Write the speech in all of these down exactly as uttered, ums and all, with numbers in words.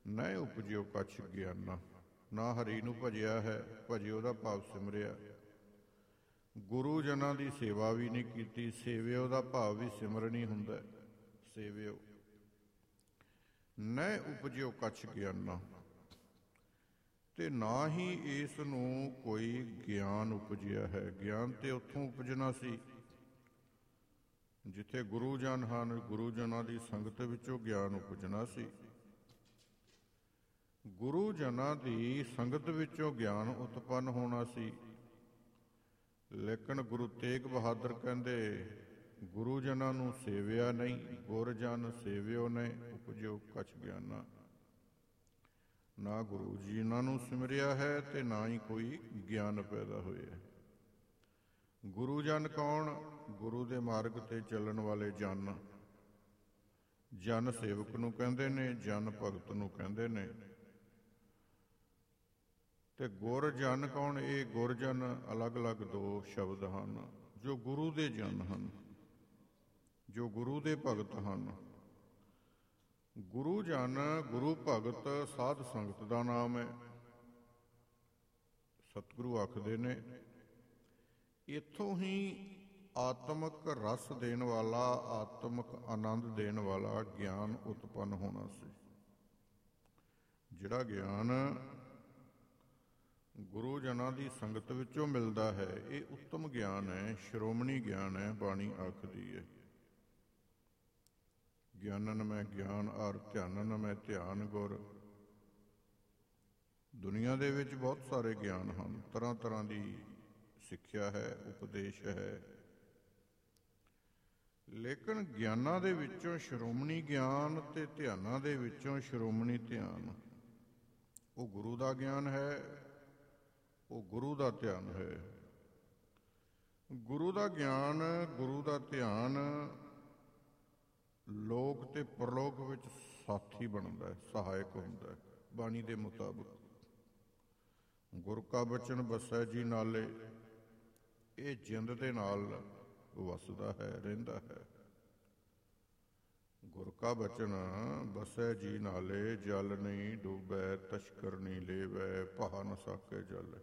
ਨਹਿ ਉਪਜਿਓ ਕਛ ਗਿਆਨਾ। ਨਾ ਹਰੀ ਨੂੰ ਭਜਿਆ ਹੈ, ਭਜੇ ਉਹਦਾ ਭਾਵ ਸਿਮਰਿਆ। ਗੁਰੂ ਜਨਾਂ ਦੀ ਸੇਵਾ ਵੀ ਨਹੀਂ ਕੀਤੀ। ਸੇਵਿਓ ਦਾ ਭਾਵ ਵੀ ਸਿਮਰਨ ਹੀ ਹੁੰਦਾ। ਸੇਵਿਓ ਨਹਿ ਉਪਜਿਓ ਕਛ ਗਿਆਨਾ, ਤੇ ਨਾ ਹੀ ਇਸ ਨੂੰ ਕੋਈ ਗਿਆਨ ਉਪਜਿਆ ਹੈ। ਗਿਆਨ ਤੇ ਉੱਥੋਂ ਉਪਜਣਾ ਸੀ ਜਿੱਥੇ ਗੁਰੂ ਜਨ ਹਨ। ਗੁਰੂ ਜਨਾਂ ਦੀ ਸੰਗਤ ਵਿੱਚੋਂ ਗਿਆਨ ਉਪਜਣਾ ਸੀ। ਗੁਰੂ ਜਨਾਂ ਦੀ ਸੰਗਤ ਵਿੱਚੋਂ ਗਿਆਨ ਉਤਪੰਨ ਹੋਣਾ ਸੀ। ਲੇਕਿਨ ਗੁਰੂ ਤੇਗ ਬਹਾਦਰ ਕਹਿੰਦੇ ਗੁਰੂ ਜਨਾਂ ਨੂੰ ਸੇਵਿਆ ਨਹੀਂ। ਗੁਰ ਜਨ ਸੇਵਿਓ ਨੇ ਉਪਜਿਓ ਕਛ ਗਿਆਨਾ। ਨਾ ਗੁਰੂ ਜੀ ਇਹਨਾਂ ਨੂੰ ਸਿਮਰਿਆ ਹੈ ਤੇ ਨਾ ਹੀ ਕੋਈ ਗਿਆਨ ਪੈਦਾ ਹੋਇਆ। ਗੁਰੂ ਜਨ ਕੌਣ? ਗੁਰੂ ਦੇ ਮਾਰਗ ਤੇ ਚੱਲਣ ਵਾਲੇ ਜਨ। ਜਨ ਸੇਵਕ ਨੂੰ ਕਹਿੰਦੇ ਨੇ, ਜਨ ਭਗਤ ਨੂੰ ਕਹਿੰਦੇ ਨੇ। ਤੇ ਗੁਰ ਜਨ ਕੌਣ? ਇਹ ਗੁਰ ਜਨ ਅਲੱਗ-ਅਲੱਗ ਦੋ ਸ਼ਬਦ ਹਨ। ਜੋ ਗੁਰੂ ਦੇ ਜਨ ਹਨ, ਜੋ ਗੁਰੂ ਦੇ ਭਗਤ ਹਨ। ਗੁਰੂ ਜਨ, ਗੁਰੂ ਭਗਤ ਸਾਧ ਸੰਗਤ ਦਾ ਨਾਮ ਹੈ। ਸਤਿਗੁਰੂ ਆਖਦੇ ਨੇ ਇੱਥੋਂ ਹੀ ਆਤਮਿਕ ਰਸ ਦੇਣ ਵਾਲਾ, ਆਤਮਿਕ ਆਨੰਦ ਦੇਣ ਵਾਲਾ ਗਿਆਨ ਉਤਪੰਨ ਹੋਣਾ ਸੀ। ਜਿਹੜਾ ਗਿਆਨ ਗੁਰੂ ਜਨਾਂ ਦੀ ਸੰਗਤ ਵਿੱਚੋਂ ਮਿਲਦਾ ਹੈ, ਇਹ ਉੱਤਮ ਗਿਆਨ ਹੈ, ਸ਼੍ਰੋਮਣੀ ਗਿਆਨ ਹੈ। ਬਾਣੀ ਆਖਦੀ ਹੈ ਗਿਆਨਨ ਮੈਂ ਗਿਆਨ ਔਰ ਧਿਆਨਨ ਮੈਂ ਧਿਆਨ ਗੁਰ। ਦੁਨੀਆ ਦੇ ਵਿੱਚ ਬਹੁਤ ਸਾਰੇ ਗਿਆਨ ਹਨ, ਤਰ੍ਹਾਂ ਤਰ੍ਹਾਂ ਦੀ ਸਿੱਖਿਆ ਹੈ, ਉਪਦੇਸ਼ ਹੈ। ਲੇਕਿਨ ਗਿਆਨਾਂ ਦੇ ਵਿੱਚੋਂ ਸ਼੍ਰੋਮਣੀ ਗਿਆਨ ਤੇ ਧਿਆਨਾਂ ਦੇ ਵਿੱਚੋਂ ਸ਼੍ਰੋਮਣੀ ਧਿਆਨ, ਉਹ ਗੁਰੂ ਦਾ ਗਿਆਨ ਹੈ, ਉਹ ਗੁਰੂ ਦਾ ਧਿਆਨ ਹੈ। ਗੁਰੂ ਦਾ ਗਿਆਨ, ਗੁਰੂ ਦਾ ਧਿਆਨ ਲੋਕ ਤੇ ਪਰਲੋਕ ਵਿੱਚ ਸਾਥੀ ਬਣਦਾ ਹੈ, ਸਹਾਇਕ ਹੁੰਦਾ ਹੈ। ਬਾਣੀ ਦੇ ਮੁਤਾਬਕ ਗੁਰ ਕਾ ਬਚਨ ਵਸੈ ਜੀ ਨਾਲੇ, ਇਹ ਜਿੰਦ ਦੇ ਨਾਲ ਵਸਦਾ ਹੈ, ਰਹਿੰਦਾ ਹੈ। ਗੁਰ ਕਾ ਬਚਨ ਵਸੈ ਜੀ ਨਾਲੇ, ਜਲ ਨਹੀਂ ਡੂਬੈ ਤਸ਼ਕਰ ਨਹੀਂ ਲੇਵੈ, ਭਾ ਨ ਸਾਕੈ ਜਲ।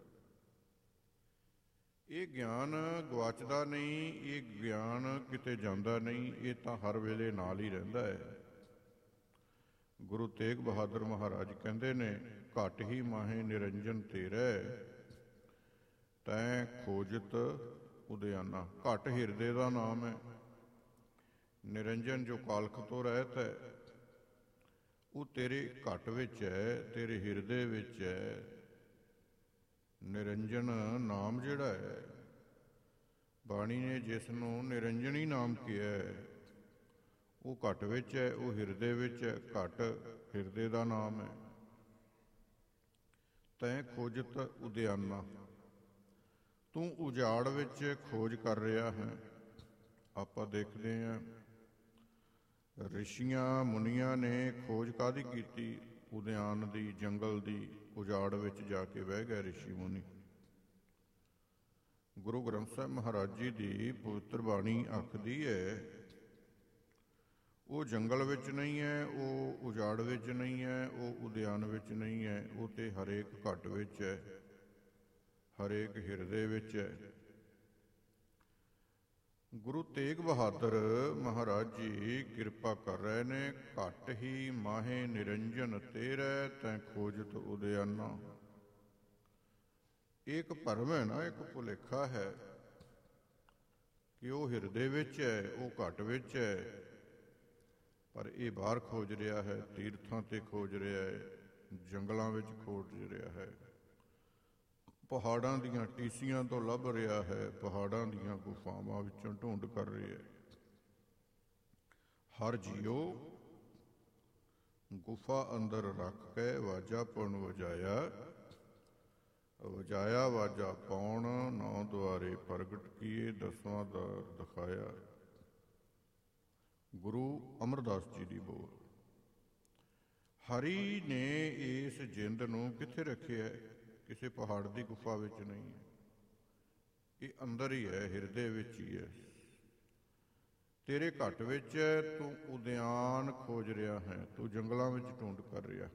ਇਹ ਗਿਆਨ ਗਵਾਚਦਾ ਨਹੀਂ, ਇਹ ਗਿਆਨ ਕਿਤੇ ਜਾਂਦਾ ਨਹੀਂ, ਇਹ ਤਾਂ ਹਰ ਵੇਲੇ ਨਾਲ ਹੀ ਰਹਿੰਦਾ ਹੈ। ਗੁਰੂ ਤੇਗ ਬਹਾਦਰ ਮਹਾਰਾਜ ਕਹਿੰਦੇ ਨੇ ਘਟ ਹੀ ਮਾਹੇ ਨਿਰੰਜਨ ਤੇਰੇ, ਤੈਂ ਖੋਜਤ ਉਦਿਆਨਾ। ਘਟ ਹਿਰਦੇ ਦਾ ਨਾਮ ਹੈ। ਨਿਰੰਜਨ ਜੋ ਕਾਲਖ ਤੋਂ ਰਹਿਤ ਹੈ, ਉਹ ਤੇਰੇ ਘਟ ਵਿੱਚ ਹੈ, ਤੇਰੇ ਹਿਰਦੇ ਵਿੱਚ ਹੈ। ਨਿਰੰਜਨ ਨਾਮ ਜਿਹੜਾ ਹੈ, ਬਾਣੀ ਨੇ ਜਿਸ ਨੂੰ ਨਿਰੰਜਨੀ ਨਾਮ ਕਿਹਾ ਹੈ, ਉਹ ਘਟ ਵਿੱਚ ਹੈ, ਉਹ ਹਿਰਦੇ ਵਿੱਚ ਹੈ। ਘਟ ਹਿਰਦੇ ਦਾ ਨਾਮ ਹੈ। ਤੈਂ ਖੋਜਤ ਉਦਿਆਨਾ, ਤੂੰ ਉਜਾੜ ਵਿੱਚ ਖੋਜ ਕਰ ਰਿਹਾ ਹੈ। ਆਪਾਂ ਦੇਖਦੇ ਹਾਂ ਰਿਸ਼ੀਆਂ ਮੁਨੀਆਂ ਨੇ ਖੋਜ ਕਾਹਦੀ ਕੀਤੀ? ਉਦਿਆਨ ਦੀ, ਜੰਗਲ ਦੀ। ਉਜਾੜ ਵਿੱਚ ਜਾ ਕੇ ਬਹਿ ਗਏ ਰਿਸ਼ੀ ਮੁਨੀ। ਗੁਰੂ ਗ੍ਰੰਥ ਸਾਹਿਬ ਮਹਾਰਾਜ ਜੀ ਦੀ ਪਵਿੱਤਰ ਬਾਣੀ ਆਖਦੀ ਹੈ ਉਹ ਜੰਗਲ ਵਿੱਚ ਨਹੀਂ ਹੈ, ਉਹ ਉਜਾੜ ਵਿੱਚ ਨਹੀਂ ਹੈ, ਉਹ ਉਦਿਆਨ ਵਿੱਚ ਨਹੀਂ ਹੈ, ਉਹ ਤੇ ਹਰੇਕ ਘਟ ਵਿੱਚ ਹੈ, ਹਰੇਕ ਹਿਰਦੇ ਵਿੱਚ ਹੈ। ਗੁਰੂ ਤੇਗ ਬਹਾਦਰ ਮਹਾਰਾਜ ਜੀ ਕਿਰਪਾ ਕਰ ਰਹੇ ਨੇ। ਘਟ ਹੀ ਮਾਹੇ ਨਿਰੰਜਨ ਤੇਰੇ, ਤੈਂ ਖੋਜਤ ਉਦਿਆਨਾ। ਇਹ ਇੱਕ ਭਰਮ ਹੈ ਨਾ, ਇੱਕ ਭੁਲੇਖਾ ਹੈ ਕਿ ਉਹ ਹਿਰਦੇ ਵਿੱਚ ਹੈ, ਉਹ ਘਟ ਵਿੱਚ ਹੈ, ਪਰ ਇਹ ਬਾਹਰ ਖੋਜ ਰਿਹਾ ਹੈ, ਤੀਰਥਾਂ ਤੇ ਖੋਜ ਰਿਹਾ ਹੈ, ਜੰਗਲਾਂ ਵਿੱਚ ਖੋਜ ਰਿਹਾ ਹੈ, ਪਹਾੜਾਂ ਦੀਆਂ ਟੀਸੀਆਂ ਤੋਂ ਲੱਭ ਰਿਹਾ ਹੈ, ਪਹਾੜਾਂ ਦੀਆਂ ਗੁਫਾਵਾਂ ਵਿੱਚੋਂ ਢੂੰਡ ਕਰ ਰਿਹਾ ਹੈ। ਹਰ ਜੀਓ ਗੁਫਾ ਅੰਦਰ ਰੱਖ ਕੇ ਵਾਜਾ ਪੁਣ ਵਜਾਇਆ, ਵਜਾਇਆ ਵਾਜਾ ਪੌਣ, ਨੌ ਦੁਆਰੇ ਪ੍ਰਗਟ ਕੀਏ, ਦਸਵਾਂ ਦਰ ਦਿਖਾਇਆ। ਗੁਰੂ ਅਮਰਦਾਸ ਜੀ ਦੀ ਬੋਲ। ਹਰੀ ਨੇ ਇਸ ਜਿੰਦ ਨੂੰ ਕਿੱਥੇ ਰੱਖਿਆ? ਕਿਸੇ ਪਹਾੜ ਦੀ ਗੁਫਾ ਵਿੱਚ ਨਹੀਂ ਹੈ, ਇਹ ਅੰਦਰ ਹੀ ਹੈ, ਹਿਰਦੇ ਵਿੱਚ ਹੀ ਹੈ, ਤੇਰੇ ਘਟ ਵਿੱਚ ਹੈ। ਤੂੰ ਉਦਿਆਨ ਖੋਜ ਰਿਹਾ ਹੈ, ਤੂੰ ਜੰਗਲਾਂ ਵਿੱਚ ਢੂੰਡ ਕਰ ਰਿਹਾ।